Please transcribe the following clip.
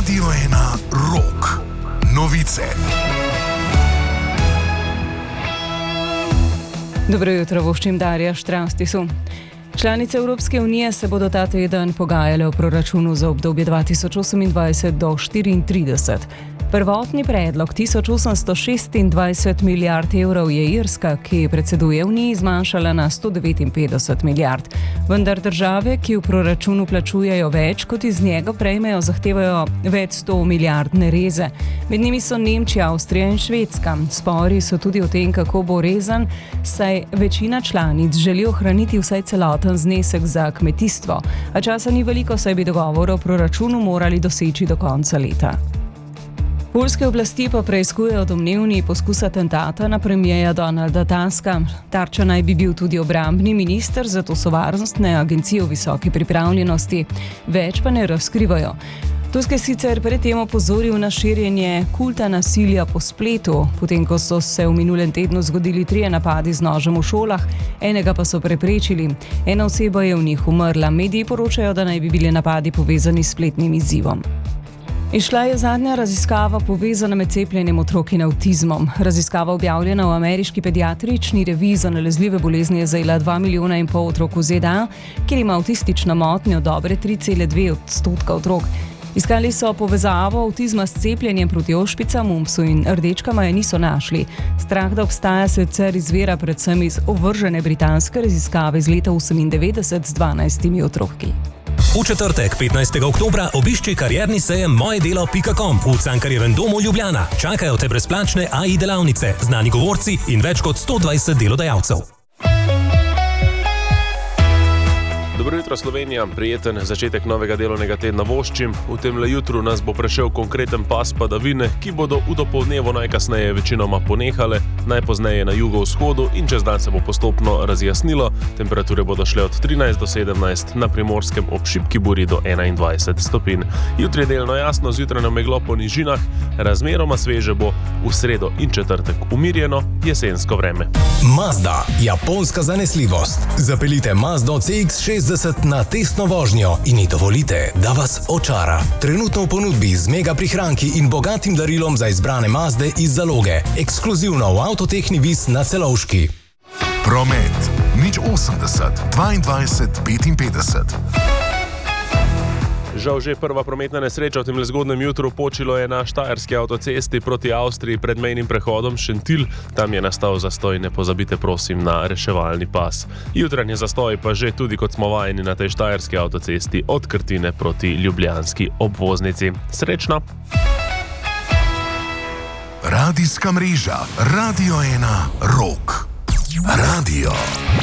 Radio 1 Rock. Novice. Dobro jutro, voščim Darja Štrastisu. Članice Evropske unije se bodo ta teden pogajale o proračunu za obdobje 2028 do 2034. Prvotni predlog 1826 milijard evrov je Irska, ki predseduje Uniji, zmanjšala na 159 milijard. Vendar države, ki v proračunu plačujejo več, kot iz njega prejmejo, zahtevajo več 100 milijardne reze. Med njimi so Nemčija, Avstrija in Švedska. Spori so tudi o tem, kako bo rezan, saj večina članic želi ohraniti vsaj celoten znesek za kmetijstvo. A časa ni veliko, saj bi dogovor o proračunu morali doseči do konca leta. Poljske oblasti pa preiskujejo domnevni poskus atentata na premierja Donalda Tuska. Tarča naj bi bil tudi obrambni minister, zato so varnostne agencije v visoki pripravljenosti. Več pa ne razkrivajo. Tusk je sicer predtem opozoril na širjenje kulta nasilja po spletu, potem ko so se v minulem tednu zgodili 3 napadi z nožem v šolah, enega pa so preprečili. Ena oseba je v njih umrla. Mediji poročajo, da naj bi bili napadi povezani s spletnim izzivom. Izšla je zadnja raziskava povezana med cepljenjem otrok in avtizmom. Raziskava, objavljena v ameriški pediatrični reviji za nalezljive bolezni, je zajela 2,5 milijona otrok v ZDA, kjer ima avtistično motnjo dobre 3,2% otrok. Iskali so povezavo avtizma s cepljenjem proti ošpicam, mumpsu in rdečkam, a je niso našli. Strah, da obstaja, sicer izvira predvsem iz ovržene britanske raziskave iz leta 1998 z 12 otroki. V četrtek, 15. oktobra, obišči karierni sejem mojedelo.com v Cankarjevem domu Ljubljana. Čakajo te brezplačne AI delavnice, znani govorci in več kot 120 delodajalcev. Dobro jutro, Slovenija. Prijeten začetek novega delovnega tedna voščim. V temle jutru nas bo prešel konkreten pas padavine, ki bodo v dopoldnevu najkasneje večinoma ponehale, najpozneje na jugovzhodu in čez dan se bo postopno razjasnilo. Temperature bodo šle od 13 do 17, na Primorskem ob šibki buri do 21 stopinj. Jutri je delno jasno, zjutraj meglo po nižinah, razmeroma sveže bo, v sredo in četrtek umirjeno jesensko vreme. Mazda, japonska zanesljivost. Zapeljite Mazdo CX-60 na testno vožnjo in ji dovolite, da vas očara. Trenutno v ponudbi z mega prihranki in bogatim darilom za izbrane Mazde iz zaloge. Ekskluzivno v Avtotehni Vis na Celovški. Promet 080 22 55. Žal že prva prometna nesreča v tem zgodnem jutru. Počilo je na štajerski avtocesti proti Avstriji pred mejnim prehodom Šentilj. Tam je nastal zastoj, ne pozabite prosim na reševalni pas. Jutranje zastoj pa že tudi, kot smo vajeni na tej štajerski avtocesti od Krtine proti ljubljanski obvoznici. Srečno! Radijska mreža Radio 1 Rock. Radio